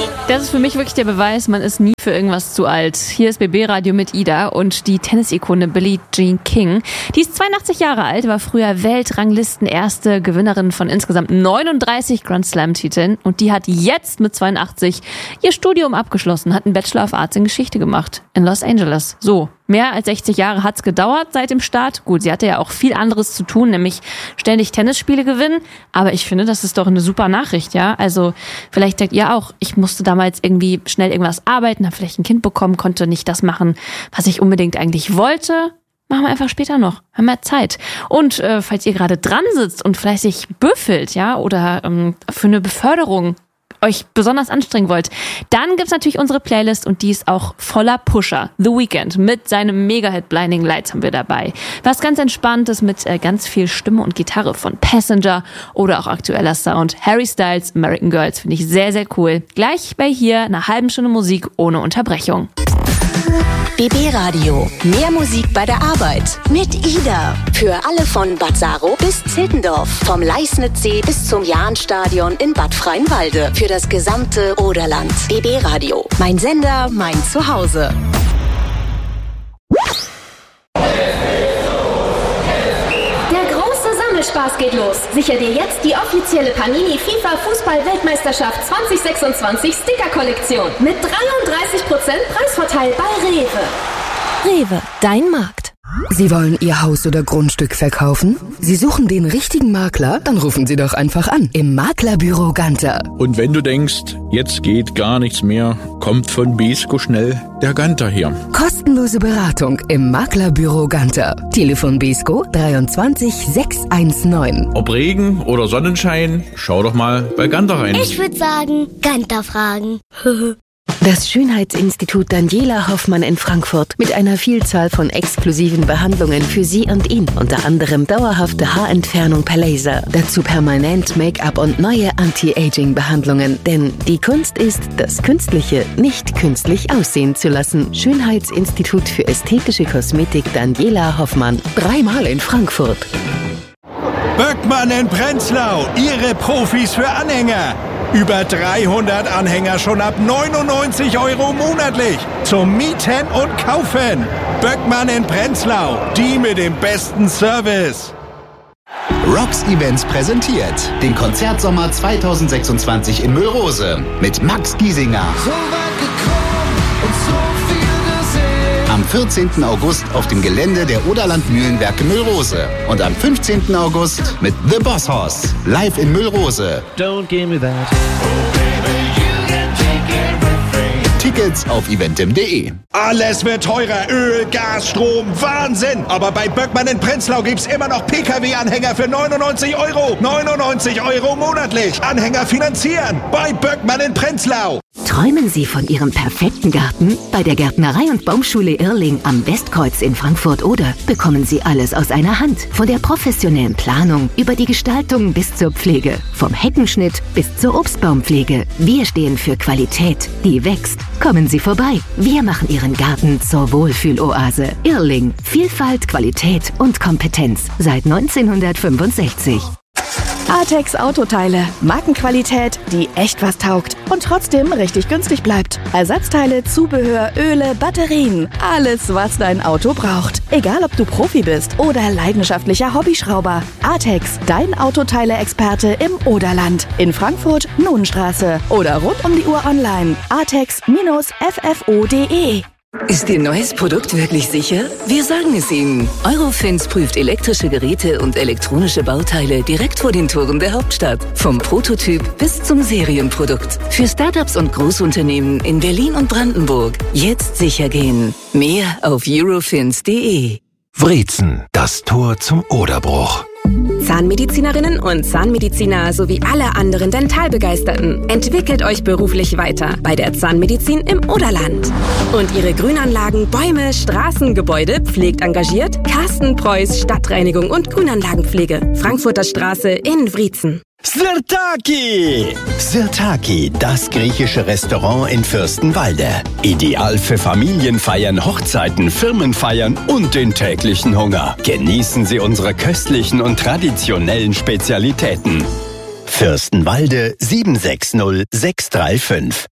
Das ist für mich wirklich der Beweis, man ist nie für irgendwas zu alt. Hier ist BB Radio mit Ida und die Tennis-Ikone Billie Jean King. Die ist 82 Jahre alt, war früher Weltranglisten-erste Gewinnerin von insgesamt 39 Grand Slam-Titeln und die hat jetzt mit 82 ihr Studium abgeschlossen, hat einen Bachelor of Arts in Geschichte gemacht in Los Angeles. So, mehr als 60 Jahre hat's gedauert seit dem Start. Gut, sie hatte ja auch viel anderes zu tun, nämlich ständig Tennisspiele gewinnen. Aber ich finde, das ist doch eine super Nachricht, ja. Also vielleicht denkt ihr auch, ich musste damals irgendwie schnell irgendwas arbeiten, habe vielleicht ein Kind bekommen, konnte nicht das machen, was ich unbedingt eigentlich wollte. Machen wir einfach später noch, haben wir Zeit. Und falls ihr gerade dran sitzt und fleißig büffelt, ja, oder für eine Beförderung euch besonders anstrengen wollt, dann gibt's natürlich unsere Playlist und die ist auch voller Pusher. The Weeknd mit seinem Mega-Hit Blinding Lights haben wir dabei. Was ganz Entspanntes mit ganz viel Stimme und Gitarre von Passenger oder auch aktueller Sound. Harry Styles, American Girls finde ich sehr, sehr cool. Gleich bei hier einer halben Stunde Musik ohne Unterbrechung. BB Radio. Mehr Musik bei der Arbeit. Mit Ida. Für alle von Bad Saro bis Zittendorf. Vom Leisnitzsee bis zum Jahnstadion in Bad Freienwalde. Für das gesamte Oderland. BB Radio. Mein Sender, mein Zuhause. Spaß geht los. Sicher dir jetzt die offizielle Panini FIFA Fußball-Weltmeisterschaft 2026 Sticker-Kollektion mit 33% Preisvorteil bei Rewe. Rewe, dein Markt. Sie wollen Ihr Haus oder Grundstück verkaufen? Sie suchen den richtigen Makler? Dann rufen Sie doch einfach an im Maklerbüro Ganter. Und wenn du denkst, jetzt geht gar nichts mehr, kommt von Besko schnell der Ganter hier. Kostenlose Beratung im Maklerbüro Ganter. Telefon Besko 23 619. Ob Regen oder Sonnenschein, schau doch mal bei Ganter rein. Ich würde sagen, Ganter fragen. Das Schönheitsinstitut Daniela Hoffmann in Frankfurt mit einer Vielzahl von exklusiven Behandlungen für Sie und ihn. Unter anderem dauerhafte Haarentfernung per Laser. Dazu permanent Make-up und neue Anti-Aging-Behandlungen. Denn die Kunst ist, das Künstliche nicht künstlich aussehen zu lassen. Schönheitsinstitut für ästhetische Kosmetik Daniela Hoffmann. 3-mal in Frankfurt. Böckmann in Prenzlau, Ihre Profis für Anhänger. Über 300 Anhänger schon ab 99 € monatlich. Zum Mieten und Kaufen. Böckmann in Prenzlau, die mit dem besten Service. Rocks Events präsentiert den Konzertsommer 2026 in Müllrose mit Max Giesinger. So weit gekommen und so viel gesehen. Am 14. August auf dem Gelände der Oderland Mühlenwerke Müllrose. Und am 15. August mit The Boss Hoss. Live in Müllrose. Don't give me that. Tickets auf eventim.de. Alles wird teurer. Öl, Gas, Strom, Wahnsinn. Aber bei Böckmann in Prenzlau gibt's immer noch PKW-Anhänger für 99 €. 99 € monatlich. Anhänger finanzieren. Bei Böckmann in Prenzlau. Träumen Sie von Ihrem perfekten Garten? Bei der Gärtnerei- und Baumschule Irrling am Westkreuz in Frankfurt-Oder bekommen Sie alles aus einer Hand. Von der professionellen Planung über die Gestaltung bis zur Pflege. Vom Heckenschnitt bis zur Obstbaumpflege. Wir stehen für Qualität, die wächst. Kommen Sie vorbei. Wir machen Ihren Garten zur Wohlfühloase. Irrling. Vielfalt, Qualität und Kompetenz. Seit 1965. Artex Autoteile. Markenqualität, die echt was taugt und trotzdem richtig günstig bleibt. Ersatzteile, Zubehör, Öle, Batterien. Alles, was dein Auto braucht. Egal, ob du Profi bist oder leidenschaftlicher Hobbyschrauber. Artex, dein Autoteile-Experte im Oderland. In Frankfurt, Nuhnstraße. Oder rund um die Uhr online. artex-ffo.de. Ist Ihr neues Produkt wirklich sicher? Wir sagen es Ihnen. Eurofins prüft elektrische Geräte und elektronische Bauteile direkt vor den Toren der Hauptstadt. Vom Prototyp bis zum Serienprodukt. Für Startups und Großunternehmen in Berlin und Brandenburg. Jetzt sicher gehen. Mehr auf eurofins.de. Wrezen, das Tor zum Oderbruch. Zahnmedizinerinnen und Zahnmediziner sowie alle anderen Dentalbegeisterten. Entwickelt euch beruflich weiter bei der Zahnmedizin im Oderland. Und ihre Grünanlagen, Bäume, Straßen, Gebäude pflegt engagiert Carsten Preuß Stadtreinigung und Grünanlagenpflege. Frankfurter Straße in Wrezen. Sirtaki! Sirtaki, das griechische Restaurant in Fürstenwalde. Ideal für Familienfeiern, Hochzeiten, Firmenfeiern und den täglichen Hunger. Genießen Sie unsere köstlichen und traditionellen Spezialitäten. Fürstenwalde 760635.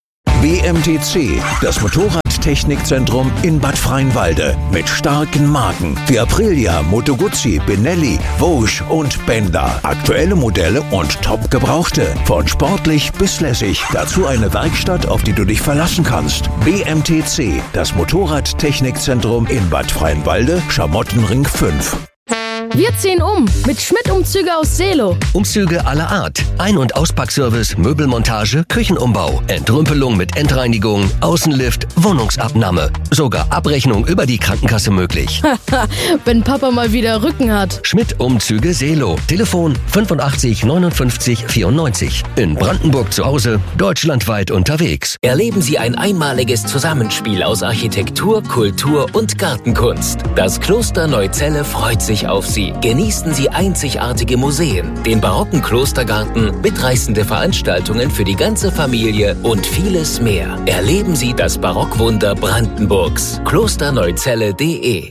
BMTC, das Motorradtechnikzentrum in Bad Freienwalde. Mit starken Marken wie Aprilia, Moto Guzzi, Benelli, Vosges und Benda. Aktuelle Modelle und top gebrauchte. Von sportlich bis lässig. Dazu eine Werkstatt, auf die du dich verlassen kannst. BMTC, das Motorradtechnikzentrum in Bad Freienwalde, Schamottenring 5. Wir ziehen um mit Schmidt-Umzüge aus Seelow. Umzüge aller Art. Ein- und Auspackservice, Möbelmontage, Küchenumbau, Entrümpelung mit Endreinigung, Außenlift, Wohnungsabnahme. Sogar Abrechnung über die Krankenkasse möglich. Wenn Papa mal wieder Rücken hat. Schmidt-Umzüge Seelow. Telefon 85 59 94. In Brandenburg zu Hause, deutschlandweit unterwegs. Erleben Sie ein einmaliges Zusammenspiel aus Architektur, Kultur und Gartenkunst. Das Kloster Neuzelle freut sich auf Sie. Genießen Sie einzigartige Museen, den barocken Klostergarten, mitreißende Veranstaltungen für die ganze Familie und vieles mehr. Erleben Sie das Barockwunder Brandenburgs. Klosterneuzelle.de.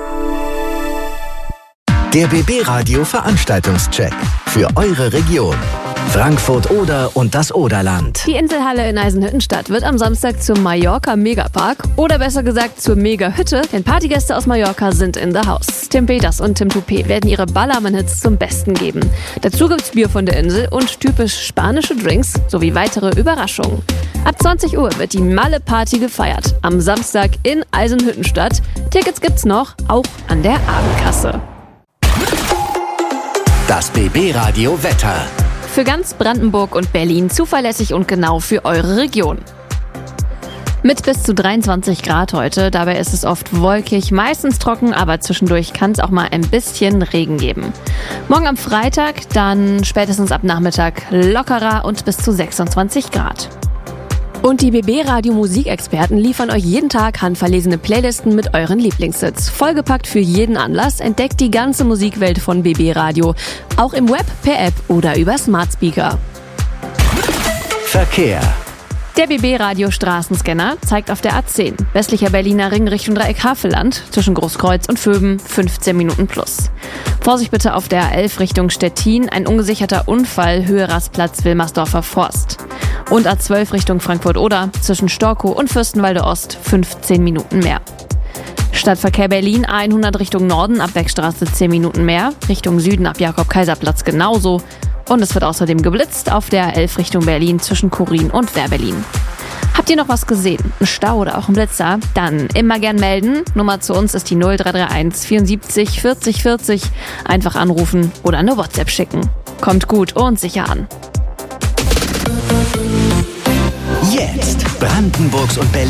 Der BB Radio Veranstaltungscheck für eure Region. Frankfurt Oder und das Oderland. Die Inselhalle in Eisenhüttenstadt wird am Samstag zum Mallorca Megapark oder besser gesagt zur Mega-Hütte, denn Partygäste aus Mallorca sind in the house. Tim Peters und Tim Toupé werden ihre Ballermann-Hits zum Besten geben. Dazu gibt's Bier von der Insel und typisch spanische Drinks sowie weitere Überraschungen. Ab 20 Uhr wird die Malle-Party gefeiert. Am Samstag in Eisenhüttenstadt. Tickets gibt's noch, auch an der Abendkasse. Das BB Radio Wetter. Für ganz Brandenburg und Berlin zuverlässig und genau für eure Region. Mit bis zu 23 Grad heute, dabei ist es oft wolkig, meistens trocken, aber zwischendurch kann es auch mal ein bisschen Regen geben. Morgen am Freitag, dann spätestens ab Nachmittag lockerer und bis zu 26 Grad. Und die BB-Radio-Musikexperten liefern euch jeden Tag handverlesene Playlisten mit euren Lieblingshits. Vollgepackt für jeden Anlass, entdeckt die ganze Musikwelt von BB Radio. Auch im Web, per App oder über Smart Speaker. Verkehr. Der BB-Radio-Straßenscanner zeigt auf der A10 westlicher Berliner Ring Richtung Dreieck Havelland zwischen Großkreuz und Vöben 15 Minuten plus. Vorsicht bitte auf der A11 Richtung Stettin, ein ungesicherter Unfall, Höhe Rastplatz Wilmersdorfer Forst. Und A12 Richtung Frankfurt-Oder zwischen Storkow und Fürstenwalde Ost 15 Minuten mehr. Stadtverkehr Berlin A100 Richtung Norden ab Beckstraße 10 Minuten mehr, Richtung Süden ab Jakob-Kaiser-Platz genauso. Und es wird außerdem geblitzt auf der A11 Richtung Berlin zwischen Kurin und Wehrberlin. Habt ihr noch was gesehen? Ein Stau oder auch ein Blitzer? Dann immer gern melden. Nummer zu uns ist die 0331 74 40 40. Einfach anrufen oder eine WhatsApp schicken. Kommt gut und sicher an. Jetzt Brandenburgs und Berlin.